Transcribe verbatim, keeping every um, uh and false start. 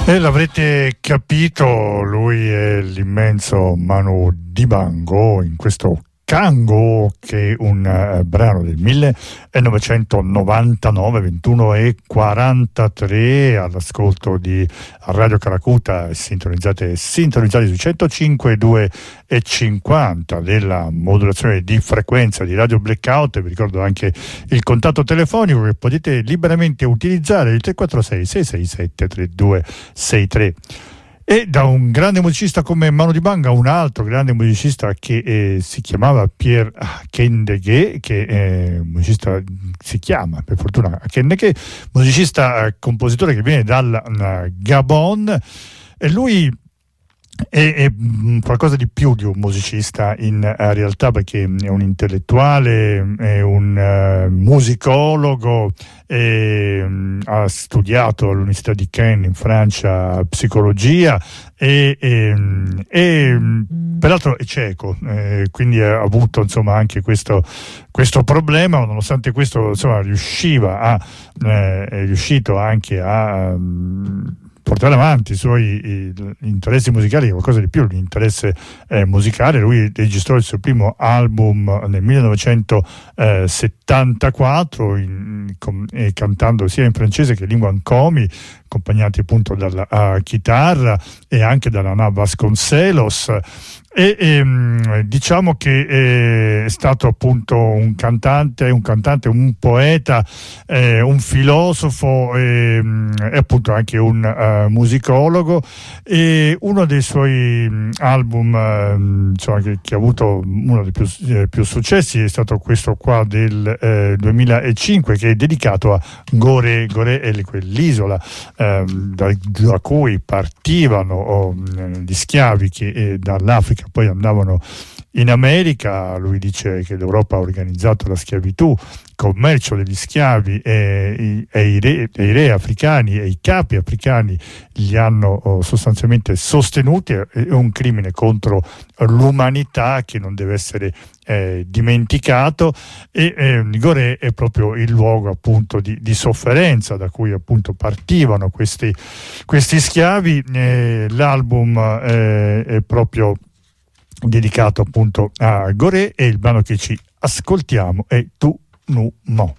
E l'avrete capito, lui è l'immenso Manu Dibango in questo Kango, che è un uh, brano del millenovecentonovantanove, ventuno e quarantatré, all'ascolto di Radio Caracuta, sintonizzate sintonizzati su centocinque virgola due e cinquanta della modulazione di frequenza di Radio Blackout. Vi ricordo anche il contatto telefonico che potete liberamente utilizzare, il tre quattro sei sei sei sette tre due sei tre. E da un grande musicista come Manu Dibango, un altro grande musicista che eh, si chiamava Pierre Akindele, che è musicista, si chiama per fortuna Akindele, musicista eh, compositore che viene dal uh, Gabon, e lui è, è qualcosa di più di un musicista in uh, realtà, perché è un intellettuale, è un uh, musicologo, e, um, ha studiato all'Università di Caen in Francia psicologia e, e, e peraltro è cieco, eh, quindi ha avuto insomma anche questo, questo problema, ma nonostante questo insomma riusciva a eh, è riuscito anche a um, portare avanti i suoi i, interessi musicali, qualcosa di più, l'interesse eh, musicale. Lui registrò il suo primo album nel millenovecentosettantaquattro in, com, eh, cantando sia in francese che in lingua nkomi, accompagnati appunto dalla uh, chitarra e anche dalla Ana Vasconcelos. E, e diciamo che è stato appunto un cantante, un cantante, un poeta, eh, un filosofo e, e appunto anche un uh, musicologo. E uno dei suoi album uh, insomma, che, che ha avuto uno dei più, eh, più successi è stato questo qua del eh, duemilacinque, che è dedicato a Gorée. Gorée è quell'isola eh, da, da cui partivano oh, gli schiavi che eh, dall'Africa poi andavano in America. Lui dice che l'Europa ha organizzato la schiavitù, il commercio degli schiavi, e, e, i, re, e i re africani e i capi africani li hanno oh, sostanzialmente sostenuti. È un crimine contro l'umanità che non deve essere eh, dimenticato, e eh, Gorée è proprio il luogo appunto di, di sofferenza da cui appunto partivano questi, questi schiavi. Eh, l'album eh, è proprio dedicato appunto a Gorée, e il brano che ci ascoltiamo è Tu Nu Mo.